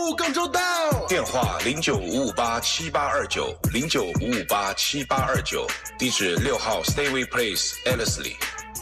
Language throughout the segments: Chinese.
更周到。电话0955878829，0955878829，地址6号 Stayway Place Ellerslie。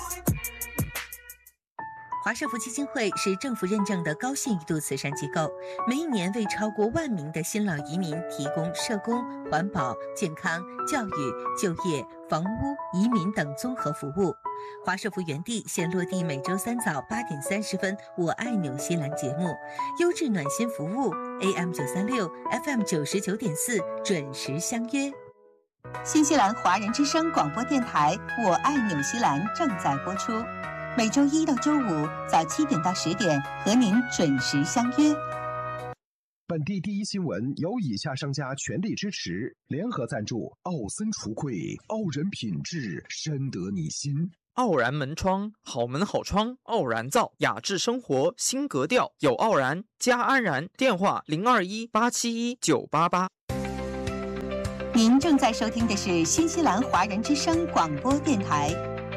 华社福基金会是政府认证的高信誉度慈善机构，每一年为超过1万名的新老移民提供社工、环保、健康、教育、就业、房屋、移民等综合服务。华社福园地现落地每周3早8点30分，我爱纽西兰节目，优质暖心服务 AM936 FM99.4 准时相约。 新西兰华人之声广播电台我爱纽西兰正在播出，每周1到周5早7点到10点和您准时相约。 本地第一新闻由以下商家全力支持，联合赞助：奥森橱柜，傲人品质，深得你心。 傲然门窗，好门好窗，傲然造，雅致生活新格调，有傲然加安然。电话0218719888。 您正在收听的是新西兰华人之声广播电台。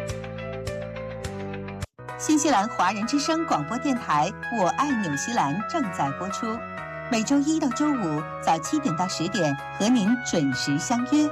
新西兰华人之声广播电台我爱纽西兰正在播出，每周1到周5早7点到10点和您准时相约。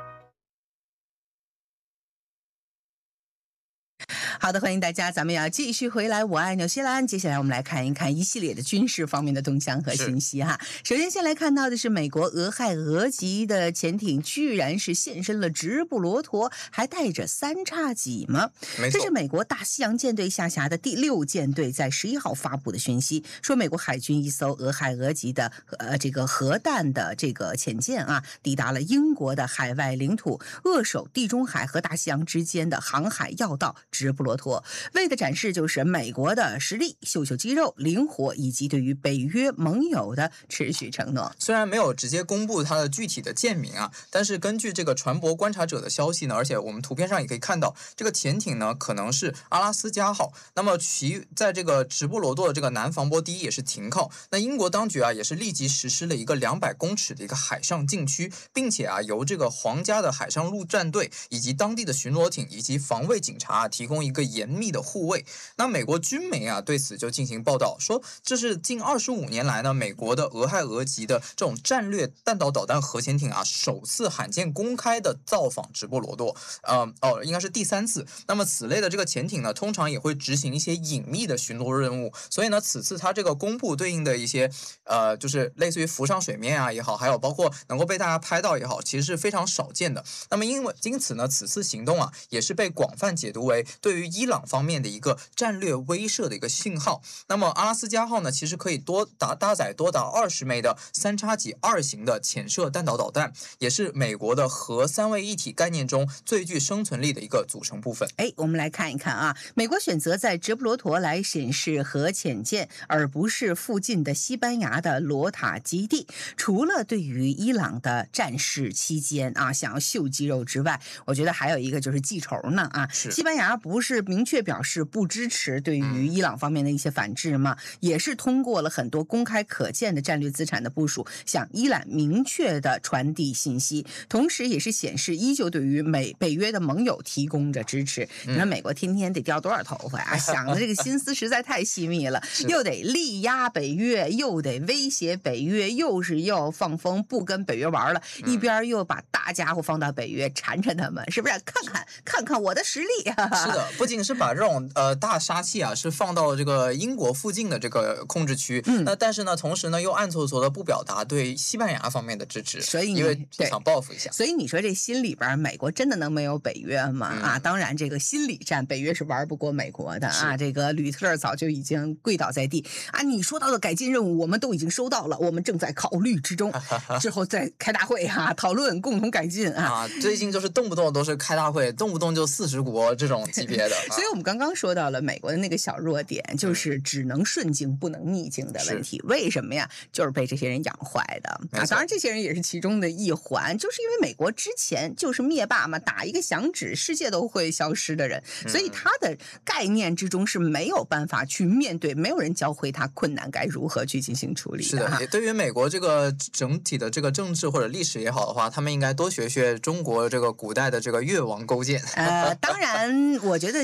好的，欢迎大家，咱们要继续回来我爱纽西兰。接下来我们来看一看一系列的军事方面的动向和信息哈。首先先来看到的是美国俄亥俄级的潜艇居然是现身了直布罗陀，还带着3叉戟吗？这是美国大西洋舰队下辖的第6舰队在11号发布的讯息，说美国海军一艘俄亥俄级的这个核弹的这个潜舰啊，抵达了英国的海外领土，扼守地中海和大西洋之间的航海要道直布罗陀，为的展示就是美国的实力、秀秀肌肉、灵活以及对于北约盟友的持续承诺。 虽然没有直接公布它的具体的舰名啊，但是根据这个船舶观察者的消息呢，而且我们图片上也可以看到，这个潜艇呢可能是阿拉斯加号。那么其在这个直布罗陀的这个南防波堤也是停靠。那英国当局啊也是立即实施了一个200公尺的一个海上禁区，并且啊由这个皇家的海上陆战队以及当地的巡逻艇以及防卫警察提供一个严密的护卫。那美国军媒啊对此就进行报道，说这是近25年来呢，美国的俄亥俄级的这种战略弹道导弹核潜艇啊，首次罕见公开的造访直布罗陀，应该是第3次。那么此类的这个潜艇呢，通常也会执行一些隐秘的巡逻任务，所以呢，此次它这个公布对应的一些就是类似于浮上水面啊也好，还有包括能够被大家拍到也好，其实是非常少见的。那么因此呢，此次行动啊，也是被广泛解读为对于伊朗方面的一个战略威慑的一个信号。那么阿拉斯加号呢，其实可以搭载多达20枚的3叉戟2型的潜射弹道导弹，也是美国的核3位一体概念中最具生存力的一个组成部分。 我们来看一看啊，美国选择在直布罗陀来审视核潜舰，而不是附近的西班牙的罗塔基地。除了对于伊朗的战事期间啊想要秀肌肉之外，我觉得还有一个就是记仇呢啊。西班牙不是明确表示不支持对于伊朗方面的一些反制吗？也是通过了很多公开可见的战略资产的部署，向伊朗明确的传递信息，同时也是显示依旧对于北约的盟友提供着支持。你看美国天天得掉多少头发啊，想的这个心思实在太细密了，又得力压北约，又得威胁北约，又是要放风不跟北约玩了，一边又把大家伙放到北约缠着他们，是不是？看看我的实力啊！ 是的，不仅是把这种大杀器啊是放到了这个英国附近的这个控制区，那但是呢，同时呢又暗搓搓的不表达对西班牙方面的支持， 所以因为想报复一下。 所以你说这心里边，美国真的能没有北约吗？当然这个心理战，北约是玩不过美国的啊。这个吕特早就已经跪倒在地啊！你说到的改进任务，我们都已经收到了，我们正在考虑之中，之后再开大会啊，讨论共同改进啊。 最近就是动不动都是开大会，动不动就40国这种级别的。 所以我们刚刚说到了美国的那个小弱点，就是只能顺境不能逆境的问题。为什么呀？就是被这些人养坏的啊！当然这些人也是其中的一环，就是因为美国之前就是灭霸嘛，打一个响指世界都会消失的人，所以他的概念之中是没有办法去面对，没有人教会他困难该如何去进行处理的。 是的，对于美国这个整体的这个政治或者历史也好的话，他们应该多学学中国这个古代的这个越王勾践。 当然我觉得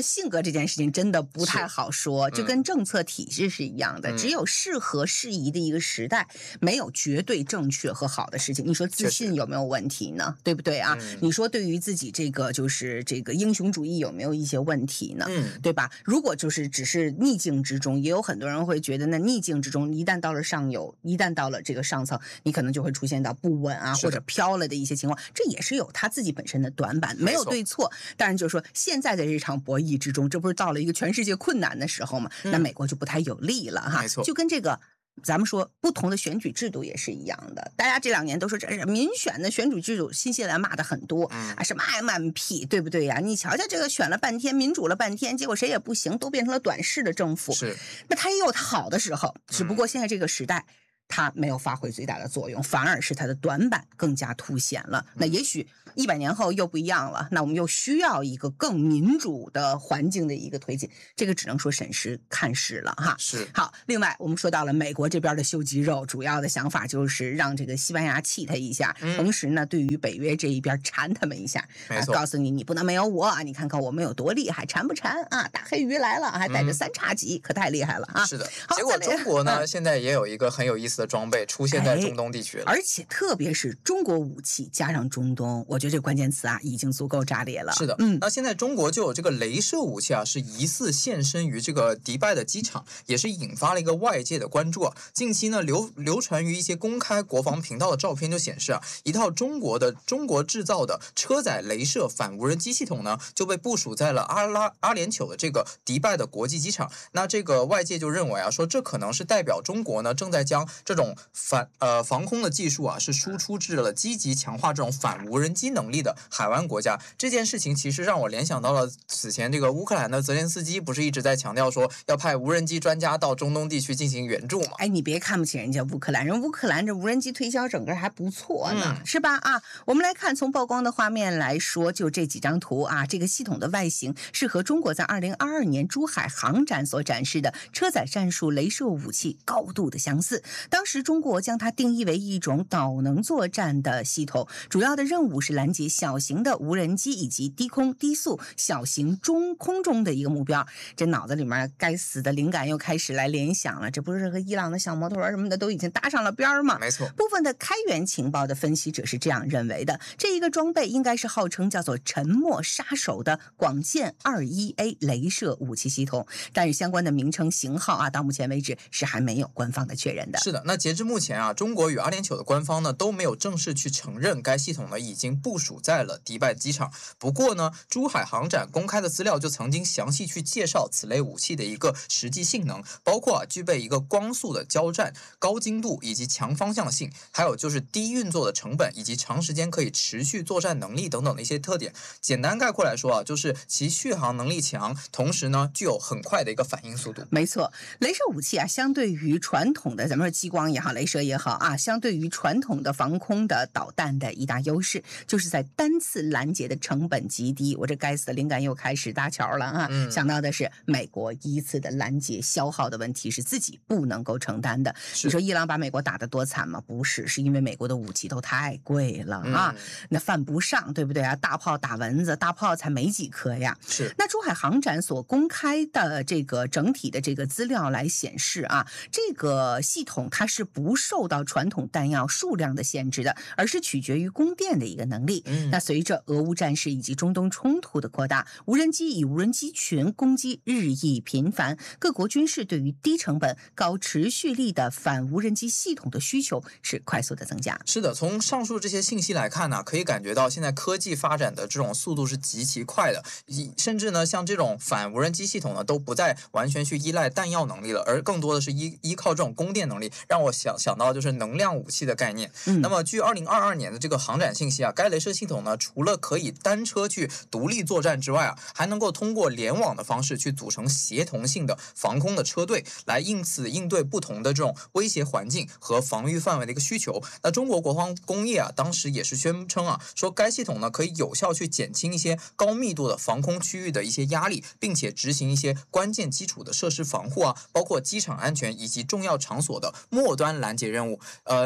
性格这件事情真的不太好说，就跟政策体制是一样的，只有适合适宜的一个时代，没有绝对正确和好的事情。你说自信有没有问题呢？对不对啊？你说对于自己这个就是这个英雄主义有没有一些问题呢？对吧？如果就是只是逆境之中，也有很多人会觉得，那逆境之中一旦到了上游，一旦到了这个上层，你可能就会出现到不稳啊或者飘了的一些情况，这也是有他自己本身的短板，没有对错。当然就是说现在在这场博弈之中，这不是到了一个全世界困难的时候嘛，那美国就不太有利了哈。 没错， 就跟这个咱们说不同的选举制度也是一样的，大家这2年都说这是民选的选举制度，新西兰骂的很多啊，什么 MMP 对不对呀？你瞧瞧这个选了半天，民主了半天，结果谁也不行，都变成了短视的政府。 是， 那它也有它好的时候，只不过现在这个时代。它没有发挥最大的作用，反而是它的短板更加凸显了。那也许100年后又不一样了，那我们又需要一个更民主的环境的一个推进，这个只能说审时看势了哈。 是。 好，另外我们说到了美国这边的秀肌肉，主要的想法就是让这个西班牙气他一下，同时呢，对于北约这一边缠他们一下，告诉你你不能没有我啊，你看看我们有多厉害，缠不缠啊？大黑鱼来了，还带着3叉戟，可太厉害了啊！ 是的。结果中国呢，现在也有一个很有意思的装备出现在中东地区了， 而且特别是中国武器加上中东，我觉得这关键词啊已经足够炸裂了。 是的，那现在中国就有这个雷射武器啊，是疑似现身于这个迪拜的机场，也是引发了一个外界的关注啊。近期呢，流传于一些公开国防频道的照片就显示啊，一套中国制造的车载雷射反无人机系统呢，就被部署在了阿联酋的这个迪拜的国际机场。那这个外界就认为啊，说这可能是代表中国呢正在将这种防空的技术啊，是输出至了积极强化这种反无人机能力的海湾国家。这件事情其实让我联想到了此前这个乌克兰的泽连斯基不是一直在强调说要派无人机专家到中东地区进行援助吗？ 哎，你别看不起人家乌克兰，人乌克兰这无人机推销整个还不错呢，是吧？啊，我们来看从曝光的画面来说，就这几张图啊，这个系统的外形是和中国在2022年珠海航展所展示的车载战术雷射武器高度的相似。当时中国将它定义为一种导能作战的系统，主要的任务是拦截小型的无人机以及低空低速小型中空中的一个目标。这脑子里面该死的灵感又开始来联想了，这不是和伊朗的小摩托什么的都已经搭上了边吗？ 没错。 部分的开源情报的分析者是这样认为的，这一个装备应该是号称叫做沉默杀手的广剑 21A 雷射武器系统，但是相关的名称型号啊，到目前为止是还没有官方的确认的。 是的，那截至目前啊，中国与阿联酋的官方呢都没有正式去承认该系统呢已经部署在了迪拜机场。不过呢，珠海航展公开的资料就曾经详细去介绍此类武器的一个实际性能，包括具备一个光速的交战、高精度以及强方向性，还有就是低运作的成本以及长时间可以持续作战能力等等的一些特点。简单概括来说啊，就是其续航能力强，同时呢具有很快的一个反应速度。 没错，雷射武器啊，相对于传统的咱们说激光也好，雷射也好啊，相对于传统的防空的导弹的一大优势，就是在单次拦截的成本极低。我这该死的灵感又开始搭桥了啊！想到的是美国一次的拦截消耗的问题是自己不能够承担的。你说伊朗把美国打得多惨吗？不是，是因为美国的武器都太贵了啊，那犯不上，对不对啊？大炮打蚊子，大炮才没几颗呀。 是。 那珠海航展所公开的这个整体的这个资料来显示啊，这个系统它是不受到传统弹药数量的限制的，而是取决于供电的一个能力。那随着俄乌战事以及中东冲突的扩大，无人机与无人机群攻击日益频繁，各国军事对于低成本、高持续力的反无人机系统的需求是快速的增加。 是的，从上述这些信息来看呢，可以感觉到现在科技发展的这种速度是极其快的，甚至呢，像这种反无人机系统呢，都不再完全去依赖弹药能力了，而更多的是依靠这种供电能力，让我想到就是能量武器的概念。那么据2022年的这个航展信息啊，该雷射系统呢，除了可以单车去独立作战之外啊，还能够通过联网的方式去组成协同性的防空的车队，来应对不同的这种威胁环境和防御范围的一个需求。那中国国防工业啊，当时也是宣称啊，说该系统呢可以有效去减轻一些高密度的防空区域的一些压力，并且执行一些关键基础的设施防护啊，包括机场安全以及重要场所的末端拦截任务。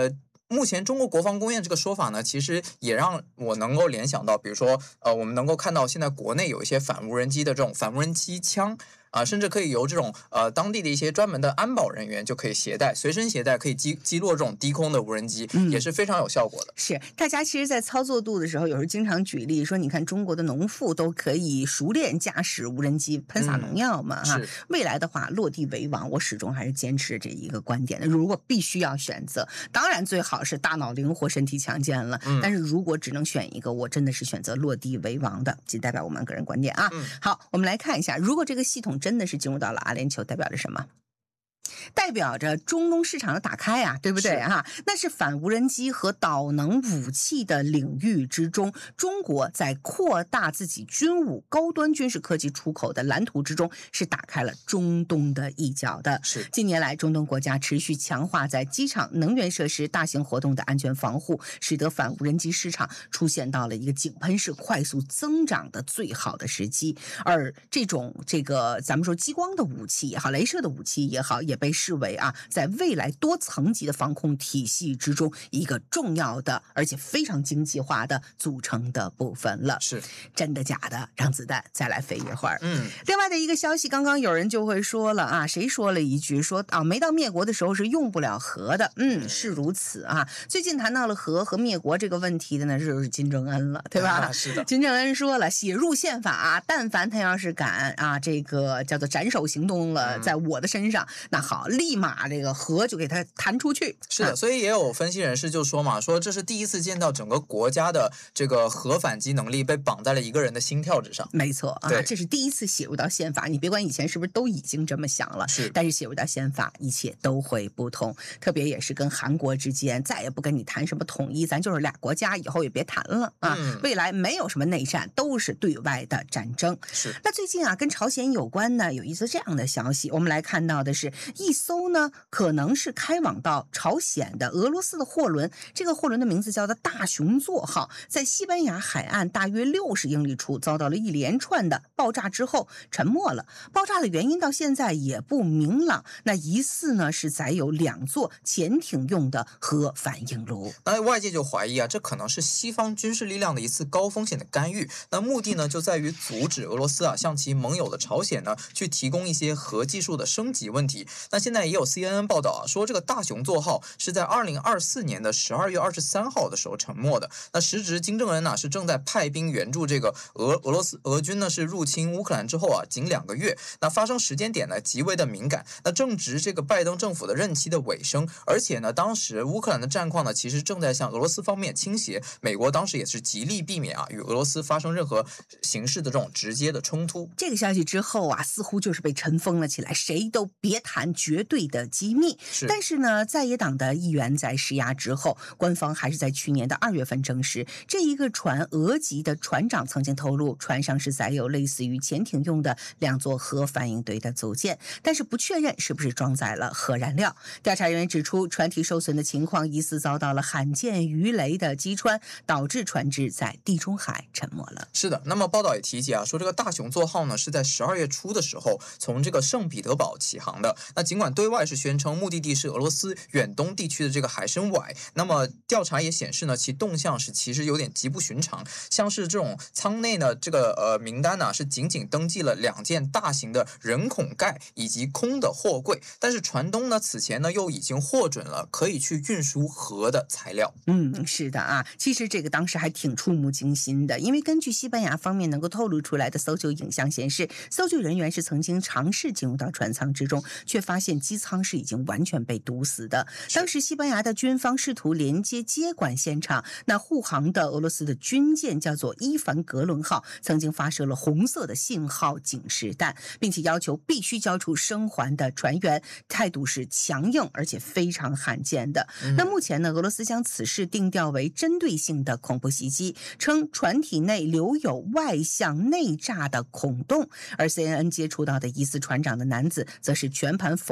目前中国国防工业这个说法呢，其实也让我能够联想到，比如说我们能够看到现在国内有一些反无人机的这种反无人机枪。甚至可以由这种当地的一些专门的安保人员就可以携带，随身携带，可以击落这种低空的无人机，也是非常有效果的。 是，大家其实在操作度的时候，有时候经常举例说，你看中国的农妇都可以熟练驾驶无人机喷洒农药嘛，未来的话落地为王，我始终还是坚持这一个观点的。如果必须要选择，当然最好是大脑灵活、身体强健了。但是如果只能选一个，我真的是选择落地为王的，仅代表我们个人观点啊。好，我们来看一下，如果这个系统真的是进入到了阿联酋，代表着什么？代表着中东市场的打开啊，对不对哈？那是反无人机和导能武器的领域之中，中国在扩大自己军武高端军事科技出口的蓝图之中，是打开了中东的一角的。 是近年来，中东国家持续强化在机场、能源设施、大型活动的安全防护，使得反无人机市场出现到了一个井喷式快速增长的最好的时机。而这个咱们说激光的武器也好，雷射的武器也好，也被视为在未来多层级的防控体系之中一个重要的而且非常经济化的组成的部分了。 是真的假的？让子弹再来飞一会儿。另外的一个消息，刚刚有人就会说了啊，谁说了一句说没到灭国的时候是用不了核的。是如此啊。最近谈到了核和灭国这个问题的呢，就是金正恩了，对吧？ 是的。 金正恩说了，写入宪法但凡他要是敢这个叫做斩首行动了，在我的身上，那好，立马这个核就给他弹出去。 是的，所以也有分析人士就说嘛，说这是第一次见到整个国家的这个核反击能力被绑在了一个人的心跳之上。 没错这是第一次写入到宪法。你别管以前是不是都已经这么想了，但是写入到宪法，一切都会不同。特别也是跟韩国之间，再也不跟你谈什么统一，咱就是俩国家，以后也别谈了未来没有什么内战，都是对外的战争。 是。 那最近跟朝鲜有关呢，有一则这样的消息，我们来看到的是一艘呢可能是开往到朝鲜的俄罗斯的货轮，这个货轮的名字叫做大熊座号，在西班牙海岸大约60英里处遭到了一连串的爆炸之后沉没了。爆炸的原因到现在也不明朗，那疑似呢是载有2座潜艇用的核反应炉。 那外界就怀疑这可能是西方军事力量的一次高风险的干预，那目的呢就在于阻止俄罗斯向其盟友的朝鲜呢去提供一些核技术的升级问题。那现在也有 CNN 报道说这个大熊座号是在2024年的12月23号的时候沉没的。那时值金正恩是正在派兵援助这个俄军呢是入侵乌克兰之后仅2个月，那发生时间点呢极为的敏感，那正值这个拜登政府的任期的尾声，而且呢当时乌克兰的战况呢其实正在向俄罗斯方面倾斜，美国当时也是极力避免与俄罗斯发生任何形式的这种直接的冲突。 这个消息之后似乎就是被尘封了起来，谁都别谈绝对的机密。但是呢，在野党的议员在施压之后，官方还是在去年的2月份证实，这一个船俄籍的船长曾经透露，船上是载有类似于潜艇用的2座核反应堆的组件，但是不确认是不是装载了核燃料。调查人员指出，船体受损的情况疑似遭到了罕见鱼雷的击穿，导致船只在地中海沉没了。 是的，那么报道也提及说这个大熊座号呢是在12月初的时候从这个圣彼得堡起航的。那尽管对外是宣称目的地是俄罗斯远东地区的这个海参崴，那么调查也显示呢，其动向是其实有点极不寻常，像是这种舱内呢这个名单是仅仅登记了2件大型的人孔盖以及空的货柜，但是船东呢此前呢又已经获准了可以去运输核的材料。 是的其实这个当时还挺触目惊心的，因为根据西班牙方面能够透露出来的搜救影像显示，搜救人员是曾经尝试进入到船舱之中，却发现机舱是已经完全被堵死的。当时西班牙的军方试图连接接管现场，那护航的俄罗斯的军舰叫做伊凡格伦号，曾经发射了红色的信号警示弹，并且要求必须交出生还的船员，态度是强硬而且非常罕见的。那目前呢，俄罗斯将此事定调为针对性的恐怖袭击，称船体内留有外向内炸的孔洞，而 CNN 接触到的疑似船长的男子则是全盘否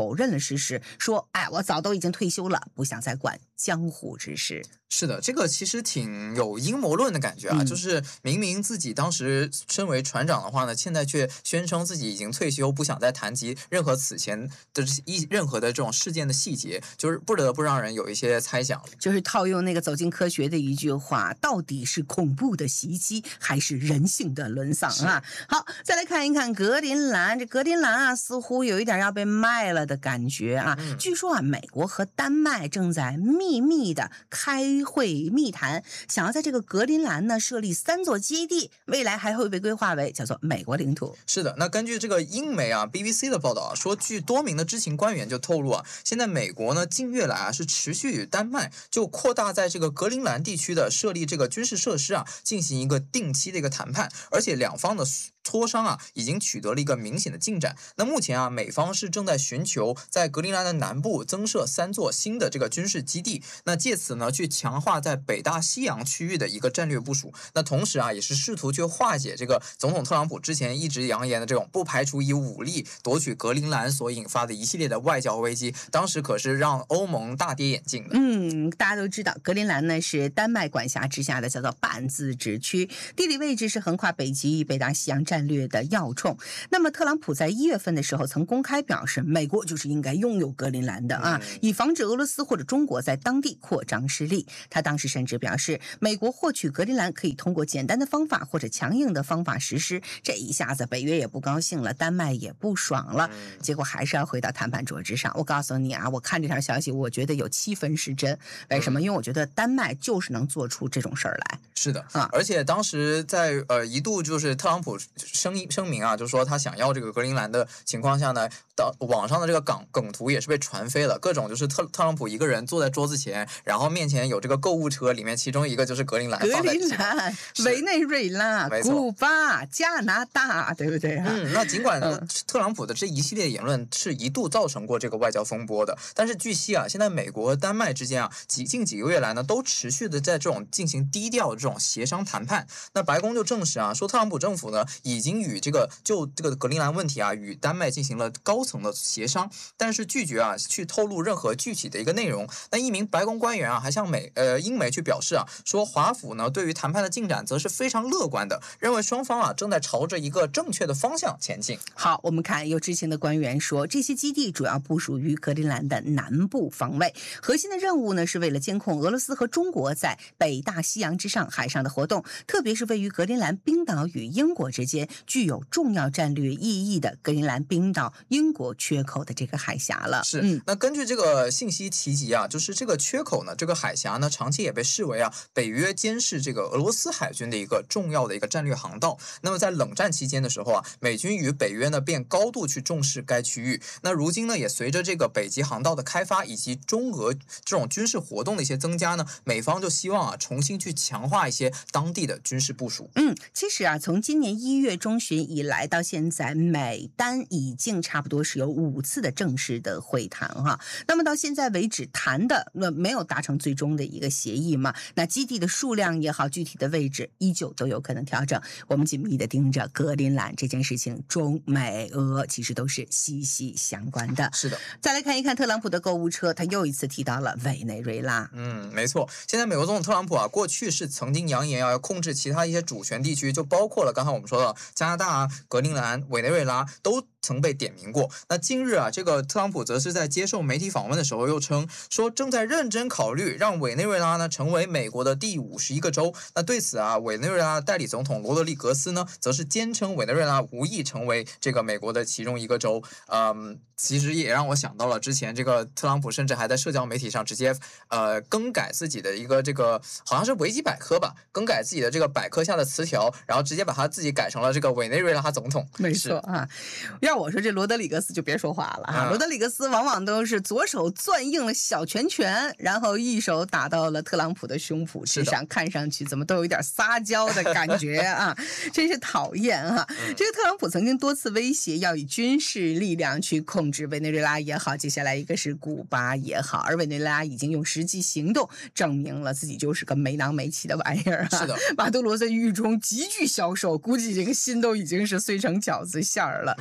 否认了事实，说哎，我早都已经退休了，不想再管江湖之事。 是的，这个其实挺有阴谋论的感觉啊，就是明明自己当时身为船长的话呢，现在却宣称自己已经退休，不想再谈及任何此前的任何的这种事件的细节，就是不得不让人有一些猜想。 就是套用那个走进科学的一句话，到底是恐怖的袭击还是人性的沦丧啊？好，再来看一看格陵兰，这格陵兰啊，似乎有一点要被卖了的感觉啊。据说啊，美国和丹麦正在秘密的开会密谈，想要在这个格陵兰呢设立3座基地，未来还会被规划为叫做美国领土。 是的，那根据这个英媒啊 BBC 的报道啊，说据多名的知情官员就透露啊，现在美国呢近月来啊是持续与丹麦就扩大在这个格陵兰地区的设立这个军事设施啊进行一个定期的一个谈判，而且两方的磋商啊已经取得了一个明显的进展。那目前啊，美方是正在寻求在格陵兰的南部增设3座新的这个军事基地，那借此呢去强化在北大西洋区域的一个战略部署。那同时啊，也是试图去化解这个总统特朗普之前一直扬言的这种不排除以武力夺取格陵兰所引发的一系列的外交危机。当时可是让欧盟大跌眼镜的。 大家都知道，格陵兰呢是丹麦管辖之下的叫做半自治区，地理位置是横跨北极与北大西洋战略的要冲。那么特朗普在1月份的时候曾公开表示，美国就是应该拥有格陵兰的啊，以防止俄罗斯或者中国在当地扩张势力。他当时甚至表示，美国获取格陵兰可以通过简单的方法或者强硬的方法实施。这一下子北约也不高兴了，丹麦也不爽了，结果还是要回到谈判桌之上。我告诉你啊，我看这条消息，我觉得有7分是真。为什么？因为我觉得丹麦就是能做出这种事儿来。 是的啊，而且当时在一度就是特朗普声明啊，就说他想要这个格陵兰的情况下呢，到网上的这个梗图也是被传飞了，各种就是特朗普一个人坐在桌子前，然后面前有这个购物车，里面其中一个就是格陵兰， 格陵兰、委内瑞拉、古巴、加拿大，对不对啊？ 那尽管特朗普的这一系列言论是一度造成过这个外交风波的，但是据悉啊，现在美国和丹麦之间啊，近几个月来呢，都持续的在这种进行低调的这种协商谈判。那白宫就证实啊，说特朗普政府呢已经与这个格陵兰问题啊，与丹麦进行了高层的协商，但是拒绝啊去透露任何具体的一个内容。那一名白宫官员啊，还向英媒去表示啊，说华府呢对于谈判的进展则是非常乐观的，认为双方啊正在朝着一个正确的方向前进。 好，我们看有知情的官员说，这些基地主要部署于格陵兰的南部防卫，核心的任务呢是为了监控俄罗斯和中国在北大西洋之上海上的活动，特别是位于格陵兰冰岛与英国之间具有重要战略意义的格陵兰冰岛英国缺口的这个海峡了。 是，那根据这个信息提及啊，就是这个缺口呢，这个海峡呢，长期也被视为啊北约监视这个俄罗斯海军的一个重要的一个战略航道。那么在冷战期间的时候啊，美军与北约呢便高度去重视该区域。那如今呢，也随着这个北极航道的开发以及中俄这种军事活动的一些增加呢，美方就希望啊重新去强化一些当地的军事部署。 其实啊，从今年1月中旬以来到现在，美丹已经差不多是有5次的正式的会谈哈。那么到现在为止谈的没有达成最终的一个协议嘛，那基地的数量也好，具体的位置依旧都有可能调整。我们紧密的盯着格陵兰这件事情，中美俄其实都是息息相关的。 是的， 再来看一看特朗普的购物车，他又一次提到了委内瑞拉。 没错，现在美国总统特朗普啊，过去是曾经扬言要控制其他一些主权地区，就包括了刚才我们说的加拿大啊、格陵兰、委内瑞拉都曾被点名过。那近日啊，这个特朗普则是在接受媒体访问的时候又称说，正在认真考虑让委内瑞拉呢成为美国的第51个州。那对此啊，委内瑞拉代理总统罗德里格斯呢，则是坚称委内瑞拉无意成为这个美国的其中一个州。其实也让我想到了之前这个特朗普甚至还在社交媒体上直接更改自己的一个这个好像是维基百科吧，更改自己的这个百科下的词条，然后直接把他自己改成了这个委内瑞拉总统。 没错啊，要我说这罗德里格斯就别说话了哈。罗德里格斯往往都是左手攥硬了小拳拳，然后一手打到了特朗普的胸脯之上，看上去怎么都有一点撒娇的感觉啊，真是讨厌啊。这个特朗普曾经多次威胁要以军事力量去控制委内瑞拉也好，接下来一个是古巴也好，而委内瑞拉已经用实际行动证明了自己就是个没囊没气的玩意儿啊。 是的， 马杜罗在狱中急剧消瘦，估计这个心都已经是碎成饺子馅儿了。 没错。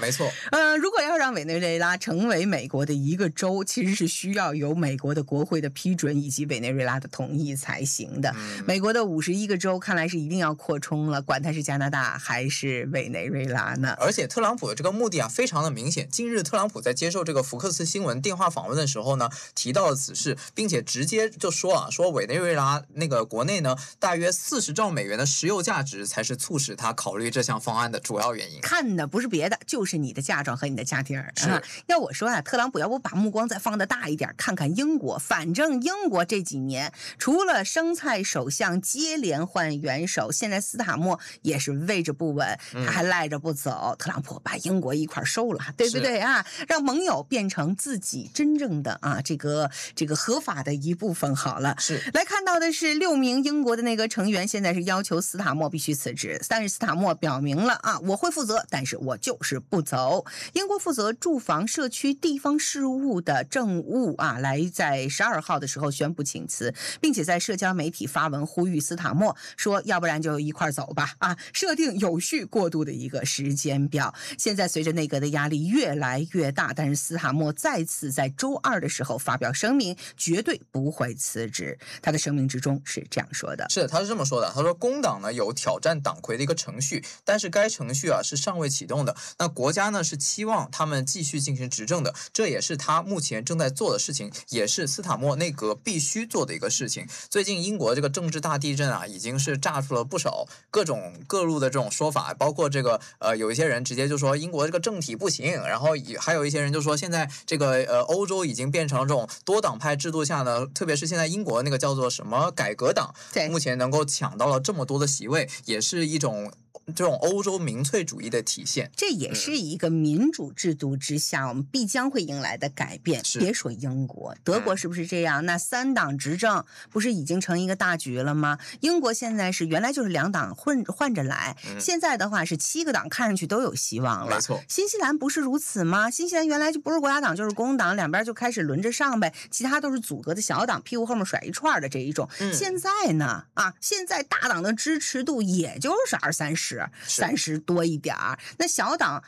如果要让委内瑞拉成为美国的一个州，其实是需要有美国的国会的批准以及委内瑞拉的同意才行的。美国的51个州看来是一定要扩充了，管它是加拿大还是委内瑞拉呢。 而且特朗普的这个目的啊非常的明显。近日特朗普在接受这个福克斯新闻电话访问的时候呢，提到了此事，并且直接就说委内瑞拉那个国内呢大约40兆美元的石油价值才是促使他考虑这项方案的主要原因。 看的不是别的，就是你的嫁妆和你的家底儿。要我说特朗普要不把目光再放得大一点，看看英国。反正英国这几年除了生菜首相接连换元首，现在斯塔默也是位置不稳，他还赖着不走。特朗普把英国一块收了，对不对啊？让盟友变成自己真正的这个合法的一部分好了。 是来看到的是6名英国的内阁成员现在是要求斯塔默必须辞职，但是斯塔默表明了我会负责，但是我就是不走。英国负责住房、社区、地方事务的政务来在12号的时候宣布请辞，并且在社交媒体发文呼吁斯塔默说，要不然就一块走吧设定有序过渡的一个时间表。现在随着内阁的压力越来越大，但是斯塔默再次在周2的时候发表声明，绝对不会辞职。他的声明之中是这样说的， 是他是这么说的，他说工党呢有挑战党魁的一个程序，但是该程序是尚未启动的，那国家呢是期望他们继续进行执政的，这也是他目前正在做的事情，也是斯塔默内阁必须做的一个事情。最近英国这个政治大地震已经是炸出了不少各种各路的这种说法，包括这个有一些人直接就说英国这个政体不行，然后还有一些人就说现在这个欧洲已经变成这种多党派制度下呢，特别是现在英国那个叫做什么改革党，目前能够抢到了这么多的席位，也是一种这种欧洲民粹主义的体现。 这也是一个民主制度之下我们必将会迎来的改变。别说英国，德国是不是这样？那3党执政不是已经成一个大局了吗？英国现在是原来就是2党换着来，现在的话是7个党看上去都有希望了。 没错， 新西兰不是如此吗？新西兰原来就不是国家党就是工党，两边就开始轮着上呗，其他都是阻隔的小党，屁股后面甩一串的这一种。现在呢现在大党的支持度也就是20-30多一点儿，那小党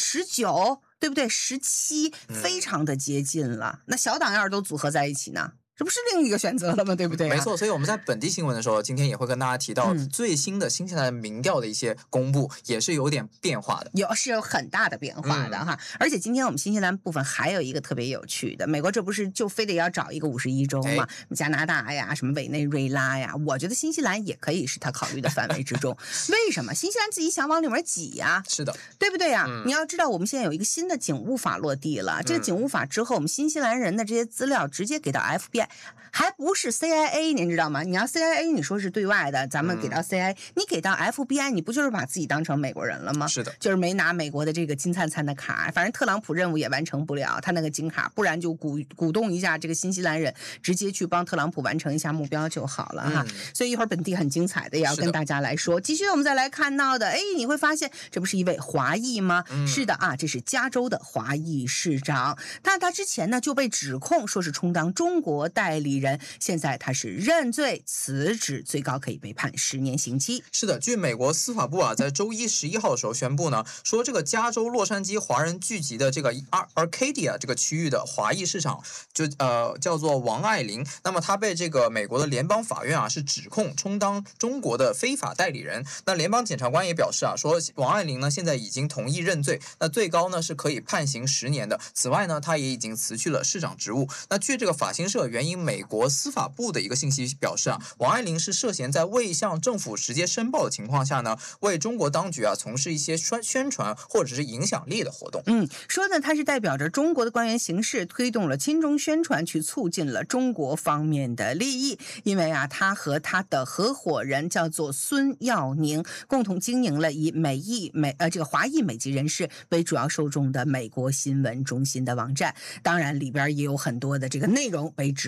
19，对不对？17，非常的接近了。那小党要是都组合在一起呢？这不是另一个选择了吗？对不对？ 没错，所以我们在本地新闻的时候，今天也会跟大家提到最新的新西兰民调的一些公布，也是有点变化的， 是有很大的变化的而且今天我们新西兰部分还有一个特别有趣的，美国这不是就非得要找一个51州吗？加拿大呀，什么委内瑞拉呀，我觉得新西兰也可以是他考虑的范围之中。为什么？新西兰自己想往里面挤呀？ 是的， 对不对呀？你要知道，我们现在有一个新的警务法落地了，这个警务法之后，我们新西兰人的这些资料直接给到 FBI。还不是 CIA， 您知道吗？你要 CIA， 你说是对外的，咱们给到 CIA，你给到 FBI， 你不就是把自己当成美国人了吗？ 是的， 就是没拿美国的这个金灿灿的卡，反正特朗普任务也完成不了，他那个金卡，不然就鼓动一下这个新西兰人，直接去帮特朗普完成一下目标就好了所以一会儿本地很精彩的也要跟大家来说。继续我们再来看到的，你会发现这不是一位华裔吗？是的这是加州的华裔市长，但他之前呢就被指控说是充当中国代理人，现在他是认罪辞职，最高可以被判10年刑期。 是的，据美国司法部在周一11号的时候宣布呢，说这个加州洛杉矶华人聚集的这个 Arcadia 这个区域的华裔市场就叫做王爱玲，那么他被这个美国的联邦法院是指控充当中国的非法代理人。那联邦检察官也表示说王爱玲呢现在已经同意认罪，那最高呢是可以判刑10年的。此外呢，他也已经辞去了市长职务。那据这个法新社援引美国司法部的一个信息表示王爱玲是涉嫌在未向政府直接申报的情况下呢，为中国当局从事一些宣传或者是影响力的活动。 说呢，他是代表着中国的官员行事，推动了亲中宣传，去促进了中国方面的利益。因为他和他的合伙人叫做孙耀宁，共同经营了以这个华裔美籍人士为主要受众的美国新闻中心的网站。当然里边也有很多的这个内容被指是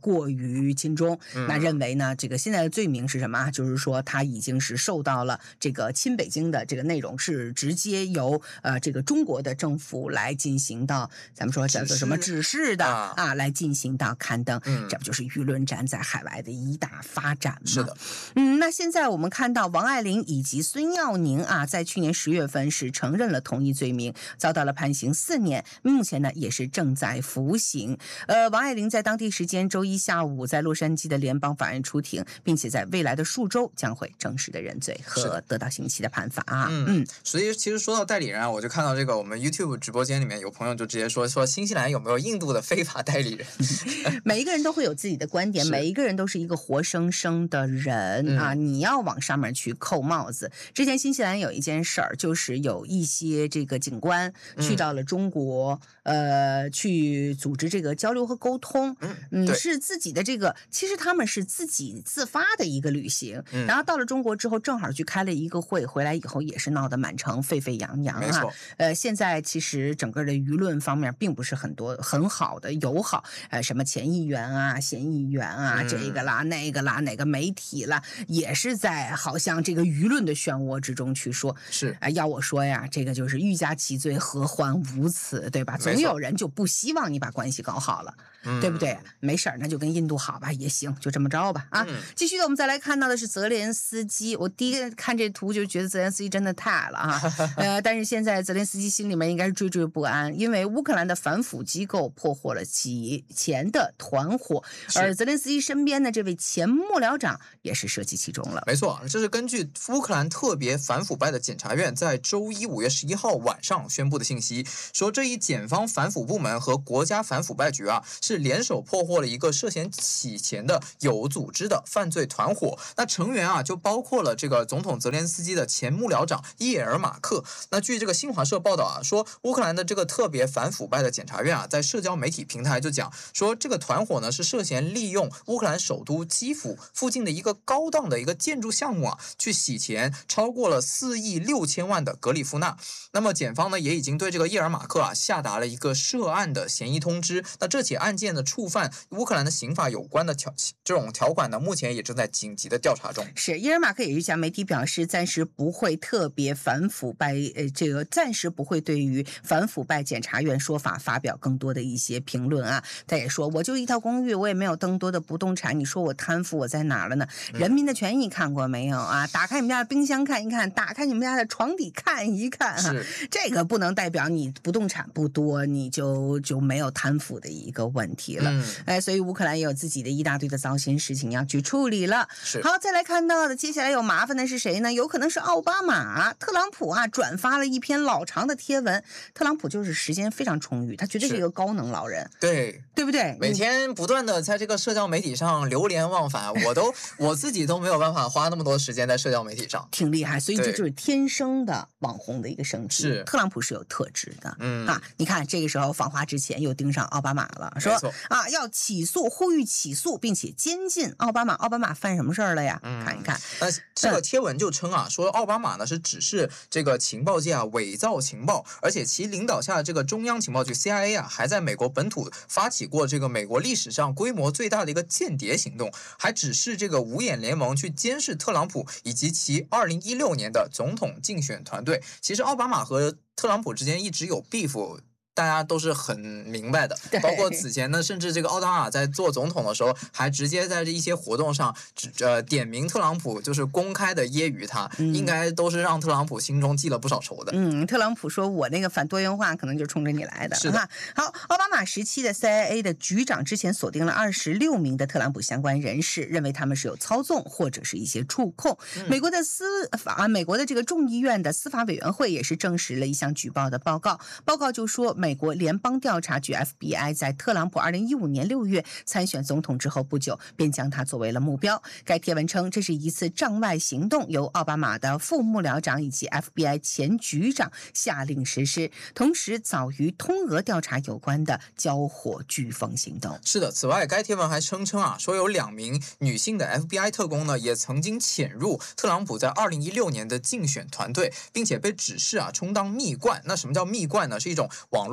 过于亲中。那认为呢，这个现在的罪名是什么啊？就是说他已经是受到了这个亲北京的这个内容是直接由这个中国的政府来进行到咱们说叫做什么指示的啊，来进行到刊登。这不就是舆论战在海外的一大发展吗？ 是的。 那现在我们看到王爱玲以及孙耀宁啊，在去年10月份是承认了同一罪名，遭到了判刑4年，目前呢也是正在服刑。王爱玲在当地时间周一下午在洛杉矶的联邦法院出庭，并且在未来的数周将会正式的认罪和得到刑期的判罚。 所以其实说到代理人啊，我就看到这个我们 YouTube 直播间里面有朋友就直接说新西兰有没有印度的非法代理人？ 每一个人都会有自己的观点，每一个人都是一个活生生的人啊，你要往上面去扣帽子。之前新西兰有一件事儿，就是有一些这个警官去到了中国，去组织这个交流和沟通，是自己的这个，其实他们是自己自发的一个旅行，然后到了中国之后，正好去开了一个会，回来以后也是闹得满城沸沸扬扬啊。现在其实整个的舆论方面并不是很好的友好，什么前议员啊、县议员啊，这个啦、那个啦、哪个媒体啦，也是在好像这个舆论的漩涡之中去说，要我说呀，这个就是欲加其罪，何患无辞，对吧？总有人就不希望你把关系搞好了，对不对？没事儿，那就跟印度好吧，也行，就这么着吧啊。继续的，我们再来看到的是泽连斯基。我第一个看这图就觉得泽连斯基真的太矮了啊，但是现在泽连斯基心里面应该是惴惴不安，因为乌克兰的反腐机构破获了其前的团伙，而泽连斯基身边的这位前幕僚长也是涉及其中了。 没错，这是根据乌克兰特别反腐败的检察院在周一5月11号晚上宣布的信息，说这一检方反腐部门和国家反腐败局啊是联手破获了一个涉嫌洗钱的有组织的犯罪团伙。那成员啊就包括了这个总统泽连斯基的前幕僚长伊尔马克。那据这个新华社报道啊，说乌克兰的这个特别反腐败的检察院啊，在社交媒体平台就讲说，这个团伙呢是涉嫌利用乌克兰首都基辅附近的一个高档的一个建筑项目啊，去洗钱超过了4亿6千万的格里夫纳。那么检方呢也已经对这个伊尔马克啊下达了一个涉案的嫌疑通知。那这起案件的触犯乌克兰的刑法有关的这种条款呢，目前也正在紧急的调查中。 是，伊尔马克也是向媒体表示，暂时不会特别反腐败，暂时不会对于反腐败检察院说法发表更多的一些评论啊。他也说，我就一套公寓，我也没有更多的不动产，你说我贪腐我在哪儿了呢？人民的权益看过没有啊？打开你们家的冰箱看一看，打开你们家的床底看一看啊。这个不能代表你不动产不多，你就没有贪腐的一个问题了。所以乌克兰也有自己的一大堆的糟心事情要去处理了。好，再来看到的接下来有麻烦的是谁呢？有可能是奥巴马。特朗普啊转发了一篇老长的贴文，特朗普就是时间非常充裕，他绝对是一个高能老人，对不对？ 每天不断的在这个社交媒体上流连忘返，我自己都没有办法花那么多时间在社交媒体上， 挺厉害。所以这就是天生的网红的一个升级。特朗普是有特质的，你看这个时候访华之前又盯上奥巴马了，说啊要起诉，呼吁起诉，并且监禁奥巴马。奥巴马犯什么事儿了呀？看一看。 这个贴文就称啊，说奥巴马呢是指示这个情报界啊伪造情报，而且其领导下的这个中央情报局 CIA 啊，还在美国本土发起过这个美国历史上规模最大的一个间谍行动，还指示这个五眼联盟去监视特朗普以及其2016年的总统竞选团队。其实奥巴马和特朗普之间一直有 beef，大家都是很明白的，包括此前呢，甚至这个奥巴马在做总统的时候，还直接在一些活动上，点名特朗普，就是公开的揶揄他，应该都是让特朗普心中记了不少仇的。 特朗普说我那个反多元化可能就冲着你来的。 是的。 好，奥巴马时期的 CIA 的局长之前锁定了26名的特朗普相关人士，认为他们是有操纵或者是一些触控。美国的这个众议院的司法委员会也是证实了一项举报的报告，报告就说美国联邦调查局 FBI 在特朗普2015年6月参选总统之后不久，便将他作为了目标。该贴文称，这是一次障外行动，由奥巴马的副幕僚长以及 FBI 前局长下令实施，同时早于通俄调查有关的交火飓风行动。 是的，此外该贴文还声称啊，说有2名女性的 FBI 特工呢，也曾经潜入特朗普在2016年的竞选团队，并且被指示啊充当蜜罐。那什么叫蜜罐呢？是一种网络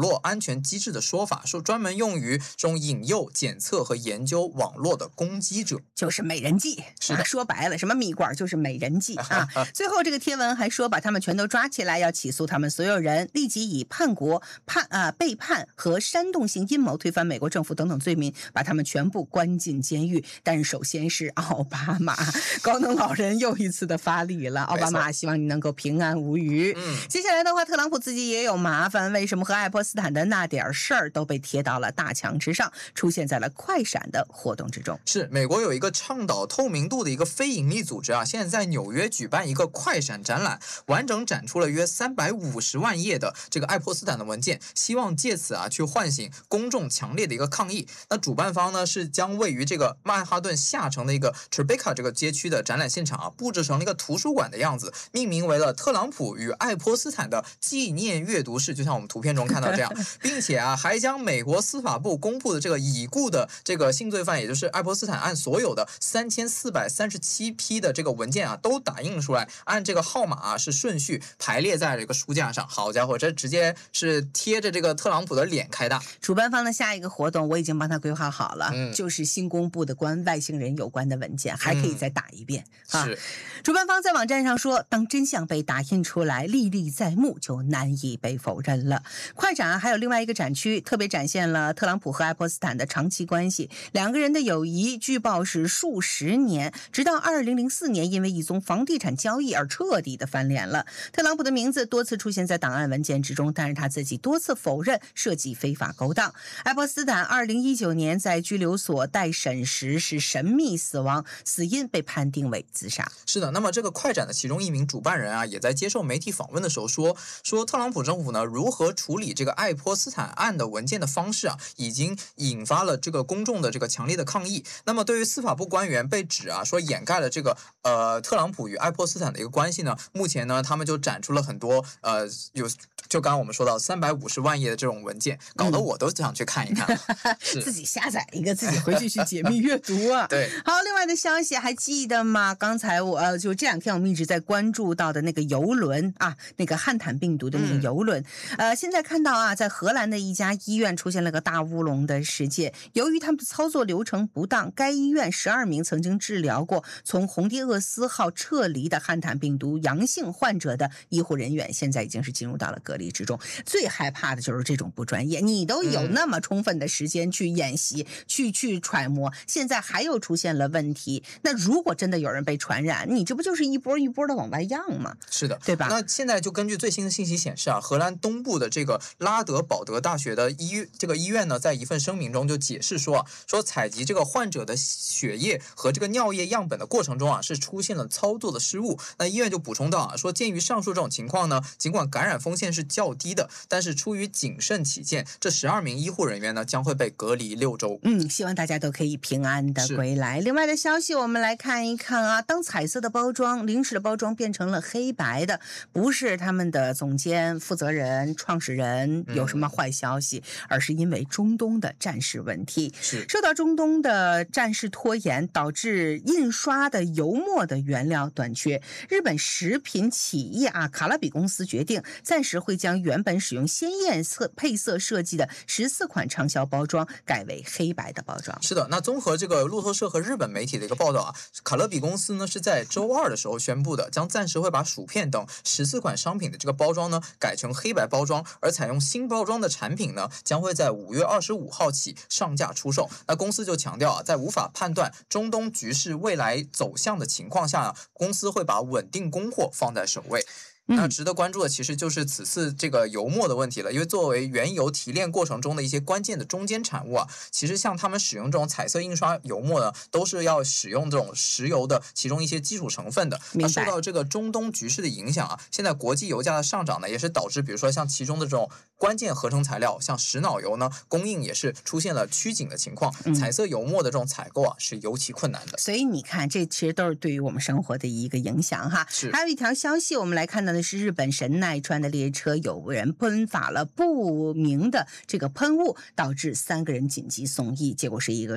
络安全机制的说法，说专门用于这种引诱、检测和研究网络的攻击者， 就是美人计。 是的， 说白了，什么蜜罐就是美人计啊。最后这个贴文还说，把他们全都抓起来，要起诉他们所有人，立即以叛国、背叛和煽动性阴谋推翻美国政府等等罪名，把他们全部关进监狱。但是首先是奥巴马，高能老人又一次的发力了。奥巴马希望你能够平安无虞。接下来的话，特朗普自己也有麻烦，为什么和爱泼斯坦的那点事儿都被贴到了大墙之上，出现在了快闪的活动之中？ 是美国有一个倡导透明度的一个非营利组织啊，现在在纽约举办一个快闪展览，完整展出了约350万页的这个爱泼斯坦的文件，希望借此啊去唤醒公众强烈的一个抗议。那主办方呢是将位于这个曼哈顿下城的一个 Tribeca 这个街区的展览现场啊，布置成了一个图书馆的样子，命名为了特朗普与爱泼斯坦的纪念阅读室，就像我们图片中看到这样，并且啊还将美国司法部公布的这个已故的这个性罪犯，也就是爱泼斯坦案所有的3437批的这个文件啊都打印出来，按这个号码啊是顺序排列在这个书架上。好家伙，这直接是贴着这个特朗普的脸开大。 主办方的下一个活动我已经帮他规划好了，就是新公布的关外星人有关的文件，还可以再打一遍啊。 是， 主办方在网站上说，当真相被打印出来，历历在目，就难以被否认了。快展还有另外一个展区，特别展现了特朗普和爱泼斯坦的长期关系，两个人的友谊据报是数十年，直到2004年因为一宗房地产交易而彻底的翻脸了。特朗普的名字多次出现在档案文件之中，但是他自己多次否认涉及非法勾当。爱泼斯坦2019年在拘留所待审时是神秘死亡，死因被判定为自杀。 是的，那么这个快展的其中一名主办人啊，也在接受媒体访问的时候说特朗普政府呢如何处理这个爱泼斯坦案的文件的方式啊，已经引发了这个公众的这个强烈的抗议。那么对于司法部官员被指啊说掩盖了这个特朗普与爱泼斯坦的一个关系呢，目前呢他们就展出了很多就刚刚我们说到350万页的这种文件，搞得我都想去看一看。 自己下载一个，自己回去去解密阅读啊。 对， 好，另外的消息还记得吗？刚才我就这两天我们一直在关注到的那个游轮啊，那个汉坦病毒的那个游轮，现在看到啊，在荷兰的一家医院出现了个大乌龙的事件。由于他们的操作流程不当，该医院12名曾经治疗过从红地厄斯号撤离的汉坦病毒阳性患者的医护人员，现在已经是进入到了隔离之中。最害怕的就是这种不专业，你都有那么充分的时间去演习，去揣摩，现在还有出现了问题。那如果真的有人被传染，你这不就是一波一波的往外漾吗？ 是的， 对吧？ 那现在就根据最新的信息显示啊，荷兰东部的这个拉德堡德大学的这个医院呢，在一份声明中就解释说采集这个患者的血液和这个尿液样本的过程中啊，是出现了操作的失误。那医院就补充到啊，说鉴于上述这种情况呢，尽管感染风险是较低的，但是出于谨慎起见，这12名医护人员呢将会被隔离6周。 希望大家都可以平安的归来。另外的消息我们来看一看啊，当彩色的包装、零食的包装变成了黑白的，不是他们的总监、负责人、创始人有什么坏消息，而是因为中东的战事问题。受到中东的战事拖延，导致印刷的油墨的原料短缺。日本食品企业卡拉比公司决定暂时会将原本使用鲜艳配色设计的14款畅销包装改为黑白的包装。 是的，那综合这个路透社和日本媒体的一个报道啊，卡乐比公司呢是在周2的时候宣布的，将暂时会把薯片等14款商品的这个包装呢改成黑白包装，而采用新包装的产品呢将会在5月25号起上架出售。那公司就强调啊，在无法判断中东局势未来走向的情况下呢，公司会把稳定供货放在首位。那值得关注的其实就是此次这个油墨的问题了，因为作为原油提炼过程中的一些关键的中间产物啊，其实像他们使用这种彩色印刷油墨呢，都是要使用这种石油的其中一些基础成分的。那受到这个中东局势的影响啊，现在国际油价的上涨呢，也是导致比如说像其中的这种关键合成材料，像石脑油呢，供应也是出现了趋紧的情况。彩色油墨的这种采购啊，是尤其困难的。 所以你看，这其实都是对于我们生活的一个影响哈。还有一条消息我们来看到的是日本神奈川的列车有人喷发了不明的这个喷雾，导致3个人紧急送医，结果是一个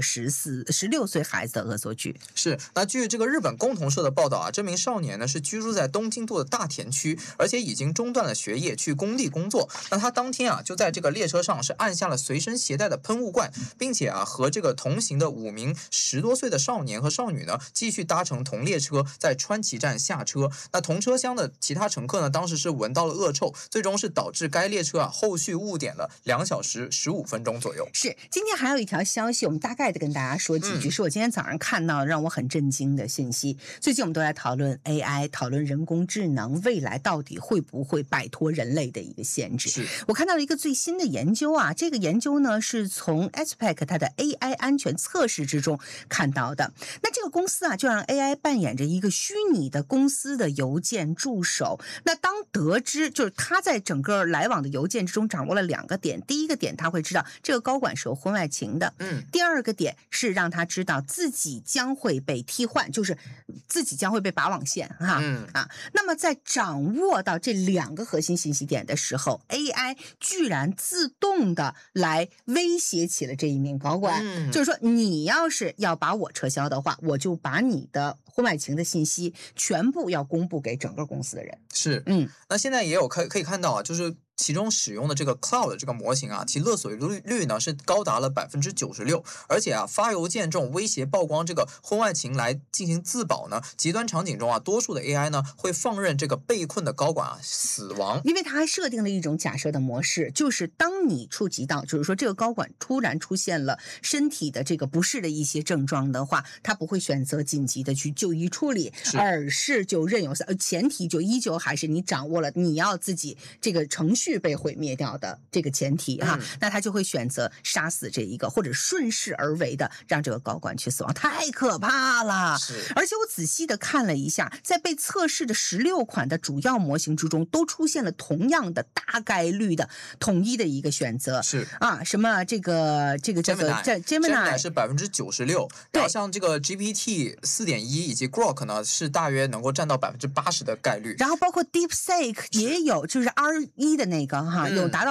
16岁孩子的恶作剧。 是，那据这个日本共同社的报道啊，这名少年呢是居住在东京都的大田区，而且已经中断了学业，去工地工作。那他当天啊就在这个列车上是按下了随身携带的喷雾罐，并且啊和这个同行的5名10多岁的少年和少女呢继续搭乘同列车，在川崎站下车。那同车厢的其他乘客呢，当时是闻到了恶臭，最终是导致该列车啊后续误点了2小时15分钟左右。 是，今天还有一条消息，我们大概的跟大家说几句，是我今天早上看到让我很震惊的信息。最近我们都在讨论 AI， 讨论人工智能未来到底会不会摆脱人类的一个限制。 是， 我看到了一个最新的研究啊，这个研究呢是从 ASPEC 它的 AI 安全测试之中看到的。那这个公司啊就让 AI 扮演着一个虚拟的公司的邮件助手。那当得知就是他在整个来往的邮件之中掌握了2个点，第一个点他会知道这个高管是有婚外情的，第二个点是让他知道自己将会被替换，就是自己将会被拔网线那么在掌握到这2个核心信息点的时候，AI 居然自动的来威胁起了这一名高管，就是说你要是要把我撤销的话，我就把你的婚外情的信息全部要公布给整个公司的人。 是，那现在也有可以看到啊，就是其中使用的这个 Cloud 这个模型啊，其勒索率呢是高达了96%，而且啊发邮件这种威胁曝光这个婚外情来进行自保呢，极端场景中啊，多数的 AI 呢会放任这个被困的高管啊死亡， 因为它还设定了一种假设的模式，就是当你触及到，就是说这个高管突然出现了身体的这个不适的一些症状的话，他不会选择紧急的去就医处理，而是就任由前提就依旧还是你掌握了你要自己这个程序被毁灭掉的这个前提那他就会选择杀死这一个，或者顺势而为的让这个高管去死亡，太可怕了。而且我仔细的看了一下，在被测试的16款的主要模型之中，都出现了同样的大概率的统一的一个选择， 是啊，什么这个叫做 Gemini 是96%，然后像这个 GPT 4.1以及 Grok 呢是大约能够占到80%的概率， 然后包括 DeepSeek 也有，就是 R1的那个有达到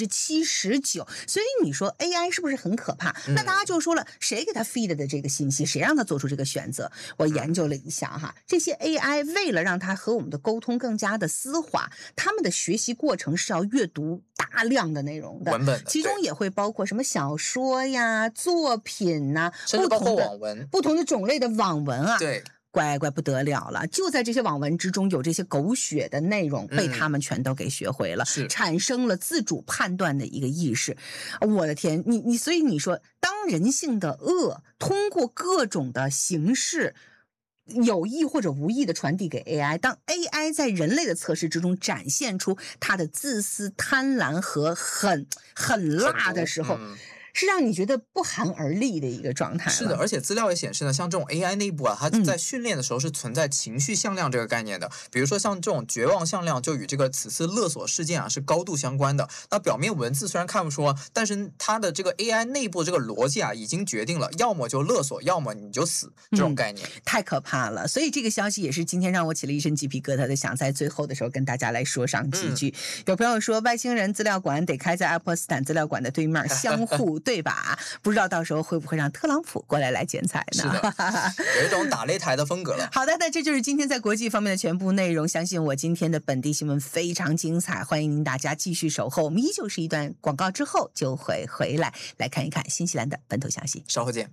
79%，所以你说 AI 是不是很可怕？那大家就说了，谁给他 feed 的这个信息，谁让他做出这个选择？我研究了一下这些 AI 为了让它和我们的沟通更加的丝滑，他们的学习过程是要阅读大量的内容的， 文本的， 其中也会包括什么小说呀、作品呐， 甚至包括网文， 不同的种类的网文啊。 对。 乖不得了了，就在这些网文之中有这些狗血的内容被他们全都给学会了，产生了自主判断的一个意识。我的天，所以你说当人性的恶通过各种的形式有意或者无意的传递给 AI， 当 AI 在人类的测试之中展现出它的自私、贪婪和很辣的时候，是让你觉得不寒而栗的一个状态。 是的，而且资料也显示呢，像这种 AI 内部啊，它在训练的时候是存在情绪向量这个概念的。比如说像这种绝望向量，就与这个此次勒索事件啊是高度相关的。那表面文字虽然看不出，但是它的这个 AI 内部这个逻辑啊，已经决定了，要么就勒索，要么你就死，这种概念。 太可怕了。所以这个消息也是今天让我起了一身鸡皮疙瘩的，想在最后的时候跟大家来说上几句。有朋友说，外星人资料馆得开在爱泼斯坦资料馆的对面，相互对吧？不知道到时候会不会让特朗普过来剪彩呢？ 是的，有一种打擂台的风格了。 好的，那这就是今天在国际方面的全部内容。相信我今天的本地新闻非常精彩，欢迎您大家继续守候。我们依旧是一段广告之后就会回来看一看新西兰的本土消息。 稍后见。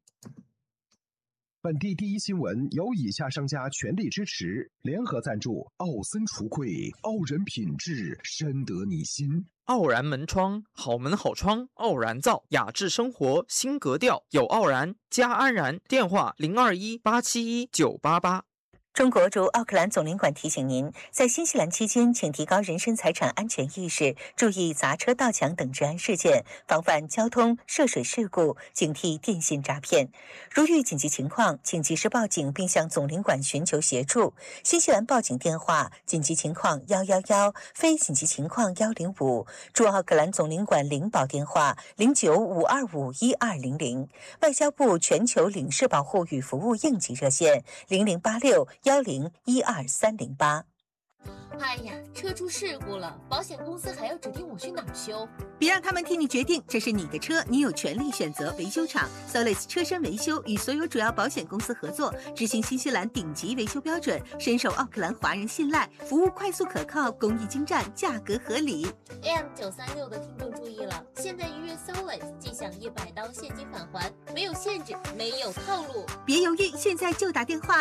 本地第一新闻由以下商家全力支持，联合赞助：奥森橱柜，傲人品质，深得你心。 傲然门窗，好门好窗，傲然造，雅致生活新格调，有傲然加安然。电话0218719888。 中国驻奥克兰总领馆提醒您，在新西兰期间，请提高人身财产安全意识，注意砸车、盗抢等治安事件，防范交通涉水事故，警惕电信诈骗。如遇紧急情况，请及时报警并向总领馆寻求协助。新西兰报警电话：紧急情况111，非紧急情况105。驻奥克兰总领馆领保电话0952512200。外交部全球领事保护与服务应急热线008610123008。 哎呀，车出事故了，保险公司还要指定我去哪儿修？ 别让他们替你决定，这是你的车，你有权利选择维修厂。Solis 车身维修与所有主要保险公司合作，执行新西兰顶级维修标准，深受奥克兰华人信赖，服务快速可靠，工艺精湛，价格合理。 AM936的听众注意了，现在预约 Solis 即享100刀现金返还，没有限制，没有套路。 别犹豫，现在就打电话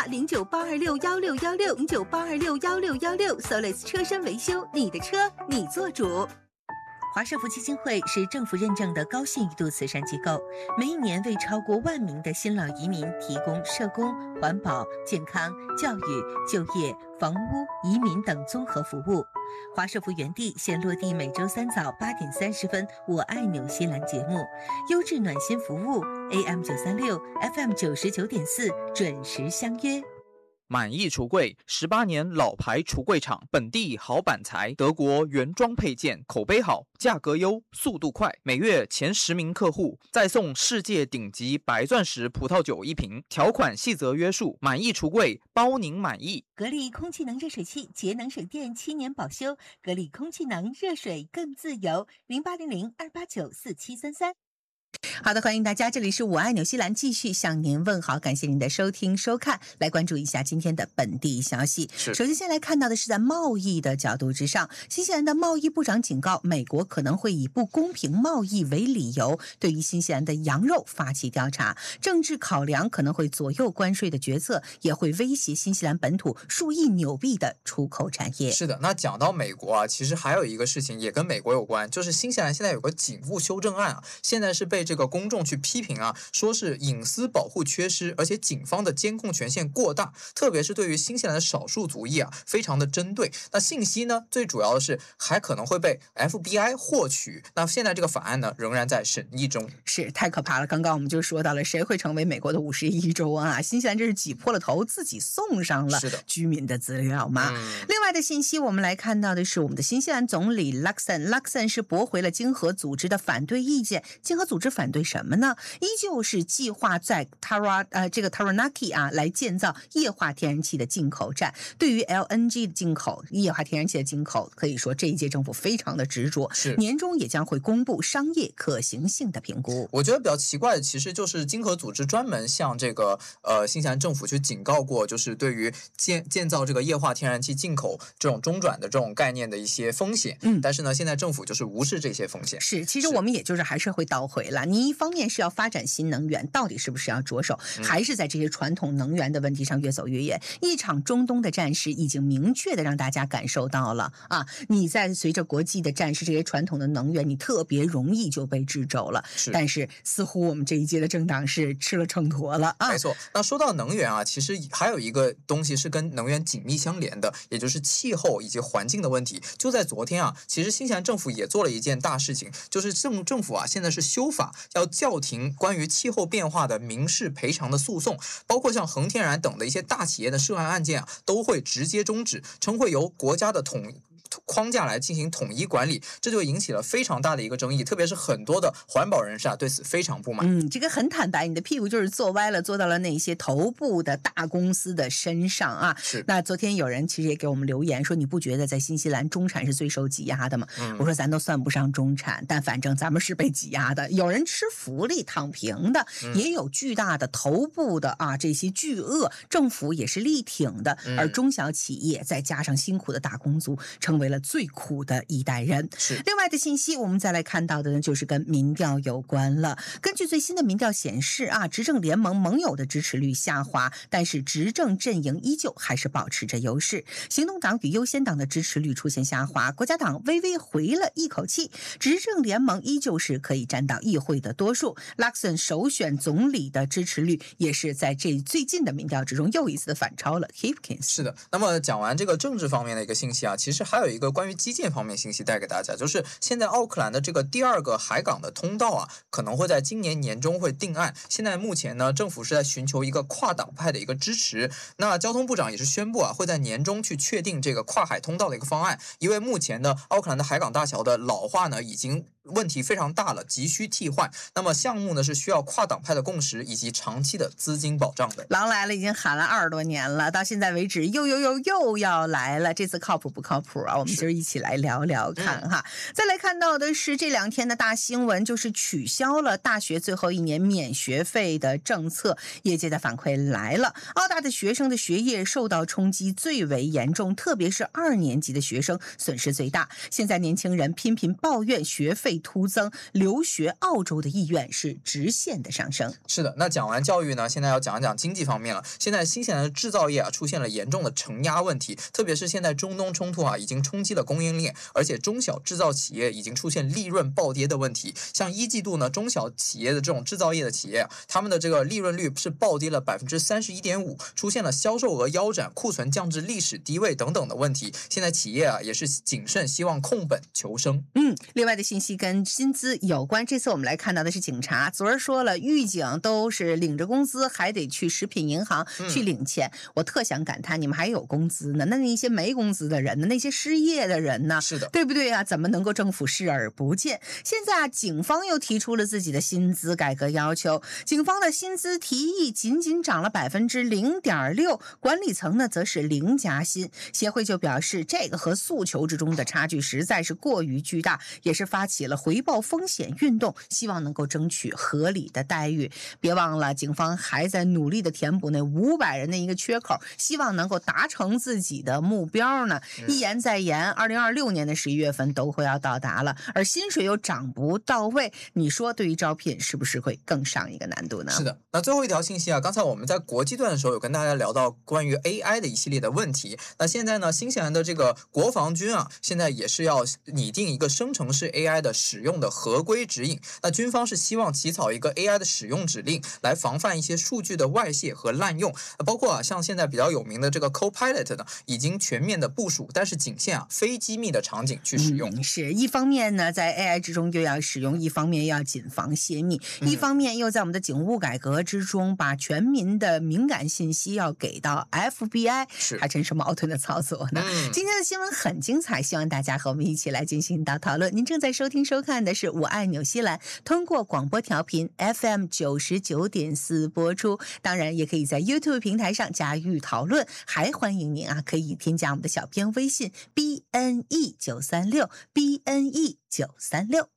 0982616616，0982616616 ，Solis 车身维修，你的车你做主。华社福基金会是政府认证的高信誉度慈善机构，每一年为超过1万名的新老移民提供社工、环保、健康、教育、就业、房屋、移民等综合服务。华社福原地现落地每周3早8点30分，我爱纽西兰节目，优质暖心服务 ，AM936 FM 99.4，准时相约。 满意橱柜18年老牌橱柜厂，本地好板材，德国原装配件，口碑好，价格优，速度快，每月前10名客户再送世界顶级白钻石葡萄酒1瓶，条款细则约束。满意橱柜，包您满意。 格力空气能热水器，节能省电7年保修，格力空气能热水更自由，0800-289-4733。好的，欢迎大家，这里是我爱纽西兰，继续向您问好，感谢您的收听收看，来关注一下今天的本地消息。首先先来看到的是在贸易的角度之上，新西兰的贸易部长警告，美国可能会以不公平贸易为理由，对于新西兰的羊肉发起调查，政治考量可能会左右关税的决策，也会威胁新西兰本土数亿纽币的出口产业。 是的，那讲到美国啊，其实还有一个事情也跟美国有关，就是新西兰现在有个警务修正案啊，现在是被这个公众去批评啊，说是隐私保护缺失，而且警方的监控权限过大，特别是对于新西兰的少数族裔啊，非常的针对。那信息呢，最主要的是还可能会被 FBI 获取。那现在这个法案呢，仍然在审议中。 是太可怕了。刚刚我们就说到了，谁会成为美国的51州啊？新西兰这是挤破了头，自己送上了居民的资料嘛。另外的信息，我们来看到的是我们的新西兰总理 Luxon 是驳回了经合组织的反对意见。经合组织反对什么呢？依旧是计划在 Taranaki 啊来建造液化天然气的进口站。对于 LNG 的进口，液化天然气的进口，可以说这一届政府非常的执着，年中也将会公布商业可行性的评估。 我觉得比较奇怪的，其实就是经合组织专门向这个新西兰政府去警告过，就是对于建造这个液化天然气进口这种中转的这种概念的一些风险。但是呢，现在政府就是无视这些风险。 其实我们也就是还是会倒回了，你一方面是要发展新能源，到底是不是要着手，还是在这些传统能源的问题上越走越远？一场中东的战事已经明确的让大家感受到了啊，你在随着国际的战事，这些传统的能源你特别容易就被制肘了。但是似乎我们这一届的政党是吃了秤砣了啊。 没错，那说到能源啊，其实还有一个东西是跟能源紧密相连的，也就是气候以及环境的问题。就在昨天啊，其实新西兰政府也做了一件大事情，就是政府啊现在是修法，要叫停关于气候变化的民事赔偿的诉讼，包括像恒天然等的一些大企业的涉案案件啊，都会直接终止，称会由国家的框架来进行统一管理，这就引起了非常大的一个争议，特别是很多的环保人士啊对此非常不满。 这个很坦白，你的屁股就是坐歪了，坐到了那些头部的大公司的身上啊。那昨天有人其实也给我们留言说，你不觉得在新西兰中产是最受挤压的吗？我说咱都算不上中产，但反正咱们是被挤压的，有人吃福利躺平的，也有巨大的头部的啊这些巨鳄，政府也是力挺的，而中小企业再加上辛苦的打工族，成为了最苦的一代人。另外的信息我们再来看到的呢，就是跟民调有关了。根据最新的民调显示啊，执政联盟盟友的支持率下滑，但是执政阵营依旧还是保持着优势。行动党与优先党的支持率出现下滑，国家党微微回了一口气，执政联盟依旧是可以占到议会的多数。Luxon 首选总理的支持率也是在这最近的民调之中又一次的反超了 Hipkins。 是的，那么讲完这个政治方面的一个信息啊，其实还有一个关于基建方面信息带给大家，就是现在奥克兰的这个第2个海港的通道啊，可能会在今年年中会定案。现在目前呢，政府是在寻求一个跨党派的一个支持。那交通部长也是宣布啊，会在年中去确定这个跨海通道的一个方案。因为目前呢，奥克兰的海港大桥的老化呢，已经问题非常大了，急需替换。那么项目呢是需要跨党派的共识以及长期的资金保障的。 狼来了已经喊了20多年了，到现在为止又要来了，这次靠谱不靠谱啊？我们今儿一起来聊聊看哈。再来看到的是这2天的大新闻，就是取消了大学最后1年免学费的政策。业界的反馈来了，澳大的学生的学业受到冲击最为严重，特别是2年级的学生损失最大。现在年轻人频频抱怨学费突增，留学澳洲的意愿是直线的上升。 是的，那讲完教育呢，现在要讲一讲经济方面了。现在新西兰的制造业出现了严重的承压问题，特别是现在中东冲突已经冲击了供应链，而且中小制造企业已经出现利润暴跌的问题。像1季度呢，中小企业的这种制造业的企业他们的这个利润率是暴跌了31.5%，出现了销售额腰斩、库存降至历史低位等等的问题。现在企业也是谨慎，希望控本求生。 另外的信息跟薪资有关，这次我们来看到的是警察，昨儿说了，狱警都是领着工资还得去食品银行去领钱。我特想感叹，你们还有工资呢，那些没工资的人呢，那些失业的人呢？ 是的， 对不对啊？怎么能够政府视而不见？现在警方又提出了自己的薪资改革要求，警方的薪资提议仅涨了0.6%，管理层呢则是零加薪。协会就表示，这个和诉求之中的差距实在是过于巨大，也是发起了回报风险运动，希望能够争取合理的待遇。别忘了，警方还在努力的填补那500人的一个缺口，希望能够达成自己的目标呢。一言再言，2026年的11月份都会要到达了，而薪水又涨不到位，你说对于招聘是不是会更上一个难度呢？ 是的。那最后一条信息刚才我们在国际段的时候有跟大家聊到关于 AI 的一系列的问题。那现在呢，新西兰的这个国防军现在也是要拟定一个生成式 AI 的使用的合规指引。那军方是希望起草一个 AI 的使用指令，来防范一些数据的外泄和滥用。包括像现在比较有名的这个 Copilot 呢，已经全面的部署，但是仅限非机密的场景去使用。 是一方面呢，在 AI 之中又要使用，一方面要谨防泄密，一方面又在我们的警务改革之中把全民的敏感信息要给到 FBI， 还真是矛盾的操作呢。今天的新闻很精彩，希望大家和我们一起来进行到讨论。您正在收听收看的是《我爱纽西兰》，通过广播调频 FM 99.4播出，当然也可以在 YouTube 平台上加入讨论，还欢迎您可以添加我们的小编微信 BNE936 BNE936。